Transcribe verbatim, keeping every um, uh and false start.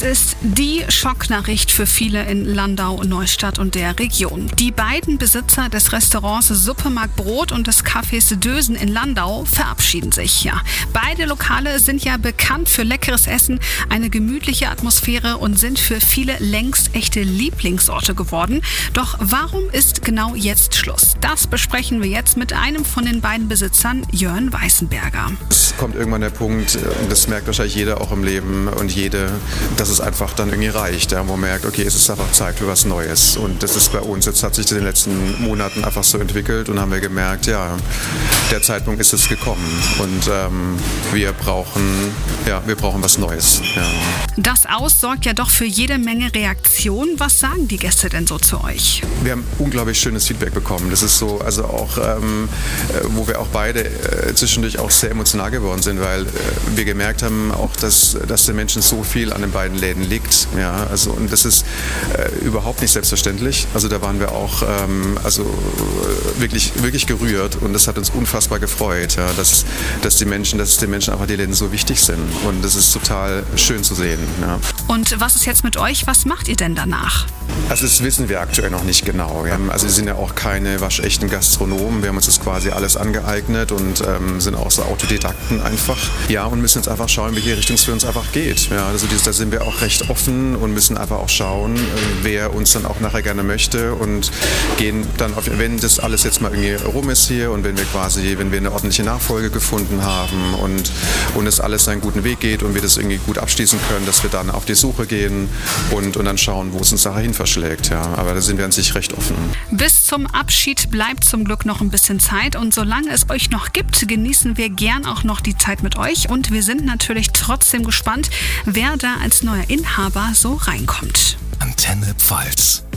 Ist die Schocknachricht für viele in Landau, Neustadt und der Region. Die beiden Besitzer des Restaurants Supermarkt Brot und des Cafés Dösen in Landau verabschieden sich. Ja, beide Lokale sind ja bekannt für leckeres Essen, eine gemütliche Atmosphäre und sind für viele längst echte Lieblingsorte geworden. Doch warum ist genau jetzt Schluss? Das besprechen wir jetzt mit einem von den beiden Besitzern, Jörn Weißenberger. Es kommt irgendwann der Punkt, und das merkt wahrscheinlich jeder auch im Leben und jede, dass es einfach dann irgendwie reicht, ja, wo man merkt, okay, es ist einfach Zeit für was Neues. Und das ist bei uns, jetzt hat sich in den letzten Monaten einfach so entwickelt und haben wir gemerkt, ja, der Zeitpunkt ist jetzt gekommen und ähm, wir brauchen, ja, wir brauchen was Neues. Ja. Das Aus sorgt ja doch für jede Menge Reaktion. Was sagen die Gäste denn so zu euch? Wir haben unglaublich schönes Feedback bekommen. Das ist so, also auch, ähm, wo wir auch beide äh, zwischendurch auch sehr emotional geworden sind, weil äh, wir gemerkt haben auch, dass, dass den Menschen so viel an den beiden Läden liegt. Ja, also, und das ist äh, überhaupt nicht selbstverständlich. Also da waren wir auch ähm, also, äh, wirklich, wirklich gerührt und das hat uns unfassbar gefreut, ja, dass, dass, die Menschen, dass den Menschen einfach die Läden so wichtig sind. Und das ist total schön zu sehen. Ja. Und was ist jetzt mit euch? Was macht ihr denn danach? Also das wissen wir aktuell noch nicht genau. Wir haben, also wir sind ja auch keine waschechten Gastronomen. Wir haben uns das quasi alles angeeignet und ähm, sind auch so Autodidakten einfach. Ja, und müssen jetzt einfach schauen, welche Richtung es für uns einfach geht. Ja, also dieses, da sind wir auch recht offen und müssen einfach auch schauen, wer uns dann auch nachher gerne möchte und gehen dann, auf, wenn das alles jetzt mal irgendwie rum ist hier und wenn wir quasi, wenn wir eine ordentliche Nachfolge gefunden haben und, und es alles seinen guten Weg geht und wir das irgendwie gut abschließen können, dass wir dann auf die Suche gehen und, und dann schauen, wo es uns nachher hin verschlägt. Ja. Aber da sind wir an sich recht offen. Bis zum Abschied bleibt zum Glück noch ein bisschen Zeit und solange es euch noch gibt, genießen wir gern auch noch die Zeit mit euch und wir sind natürlich trotzdem gespannt, wer da als neuer Inhaber so reinkommt. Antenne Pfalz.